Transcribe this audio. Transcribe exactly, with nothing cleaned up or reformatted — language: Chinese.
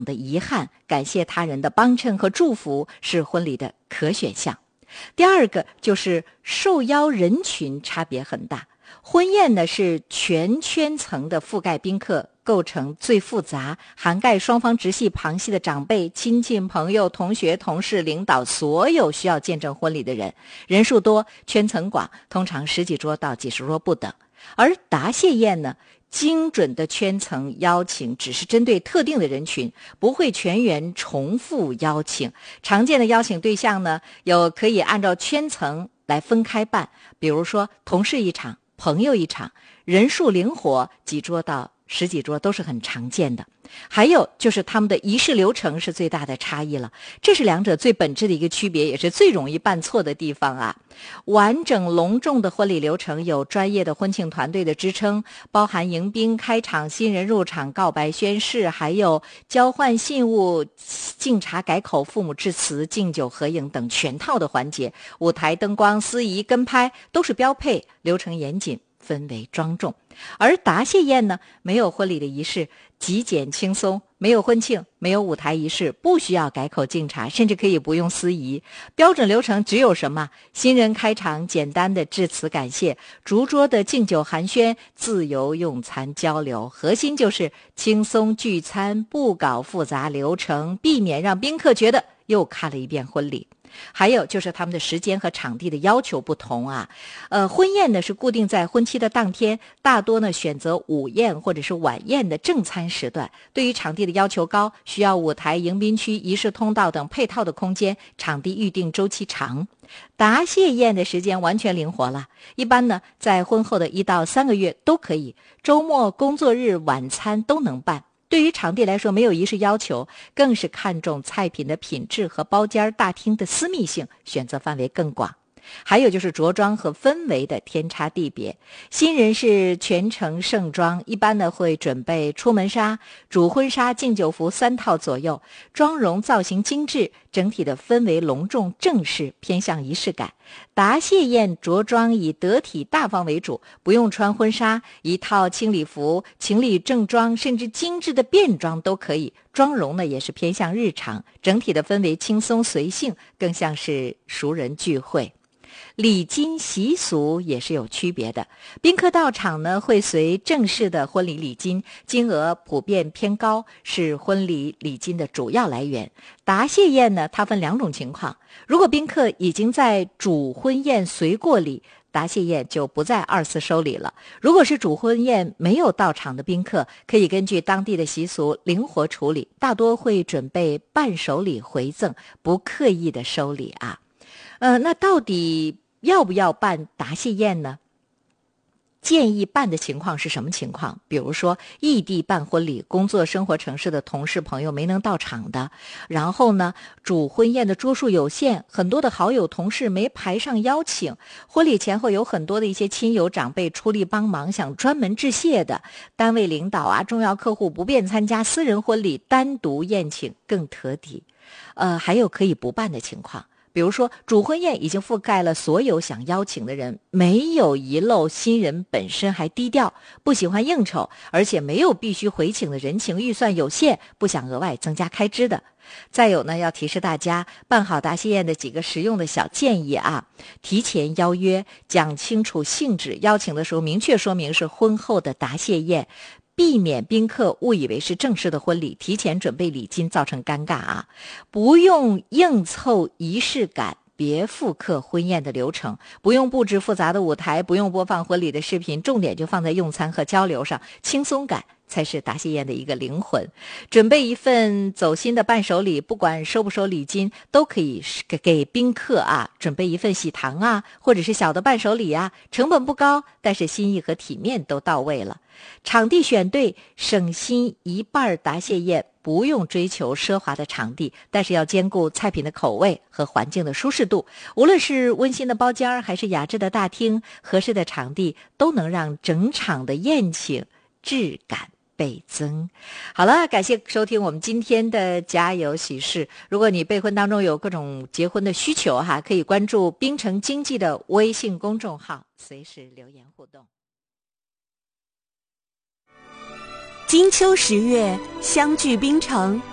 的遗憾，感谢他人的帮衬和祝福是婚礼的可选项。第二个就是受邀人群差别很大，婚宴呢是全圈层的覆盖宾客构成最复杂，涵盖双方直系旁系的长辈、亲戚、朋友、同学、同事、领导，所有需要见证婚礼的人，人数多，圈层广，通常十几桌到几十桌不等。而答谢宴呢，精准的圈层邀请只是针对特定的人群，不会全员重复邀请。常见的邀请对象呢，有可以按照圈层来分开办，比如说同事一场，朋友一场，人数灵活，几桌到十几桌都是很常见的。还有就是他们的仪式流程是最大的差异了，这是两者最本质的一个区别，也是最容易办错的地方啊。完整隆重的婚礼流程有专业的婚庆团队的支撑，包含迎宾、开场、新人入场、告白宣誓，还有交换信物、敬茶改口、父母致辞、敬酒合影等全套的环节，舞台灯光、司仪跟拍都是标配，流程严谨，氛围庄重。而答谢宴呢，没有婚礼的仪式，极简轻松，没有婚庆，没有舞台仪式，不需要改口敬茶，甚至可以不用司仪。标准流程只有什么？新人开场，简单的致辞感谢，逐桌的敬酒寒暄，自由用餐交流。核心就是轻松聚餐，不搞复杂流程，避免让宾客觉得又看了一遍婚礼。还有就是他们的时间和场地的要求不同啊，呃，婚宴呢是固定在婚期的当天，大多呢选择午宴或者是晚宴的正餐时段。对于场地的要求高，需要舞台、迎宾区、仪式通道等配套的空间，场地预定周期长。答谢宴的时间完全灵活了，一般呢在婚后的一到三个月都可以，周末、工作日、晚餐都能办。对于场地来说没有仪式要求，更是看重菜品的品质和包间大厅的私密性，选择范围更广。还有就是着装和氛围的天差地别，新人是全程盛装，一般呢会准备出门纱、主婚纱、敬酒服三套左右，妆容造型精致，整体的氛围隆重正式，偏向仪式感。答谢宴着装以得体大方为主，不用穿婚纱，一套轻礼服、情侣正装甚至精致的便装都可以，妆容呢也是偏向日常，整体的氛围轻松随性，更像是熟人聚会。礼金习俗也是有区别的，宾客到场呢会随正式的婚礼礼金，金额普遍偏高，是婚礼礼金的主要来源。答谢宴呢，它分两种情况，如果宾客已经在主婚宴随过礼，答谢宴就不再二次收礼了。如果是主婚宴没有到场的宾客，可以根据当地的习俗灵活处理，大多会准备伴手礼回赠，不刻意的收礼啊。呃，那到底要不要办答谢宴呢？建议办的情况是什么情况？比如说异地办婚礼，工作生活城市的同事朋友没能到场的，然后呢主婚宴的桌数有限，很多的好友同事没排上邀请，婚礼前后有很多的一些亲友长辈出力帮忙，想专门致谢的，单位领导啊重要客户不便参加私人婚礼，单独宴请更得体。呃，还有可以不办的情况，比如说主婚宴已经覆盖了所有想邀请的人，没有遗漏新人本身还低调，不喜欢应酬，而且没有必须回请的人情，预算有限，不想额外增加开支的。再有呢，要提示大家办好答谢宴的几个实用的小建议啊，提前邀约，讲清楚性质，邀请的时候明确说明是婚后的答谢宴，避免宾客误以为是正式的婚礼，提前准备礼金造成尴尬啊！不用硬凑仪式感，别复刻婚宴的流程，不用布置复杂的舞台，不用播放婚礼的视频，重点就放在用餐和交流上，轻松感才是答谢宴的一个灵魂。准备一份走心的伴手礼，不管收不收礼金，都可以给给宾客啊准备一份喜糖啊，或者是小的伴手礼啊，成本不高，但是心意和体面都到位了。场地选对，省心一半答谢宴，不用追求奢华的场地，但是要兼顾菜品的口味和环境的舒适度。无论是温馨的包间还是雅致的大厅，合适的场地都能让整场的宴请质感倍增。好了，感谢收听我们今天的家有喜事。如果你备婚当中有各种结婚的需求哈，可以关注槟城经济的微信公众号，随时留言互动。 金秋十月，相聚槟城，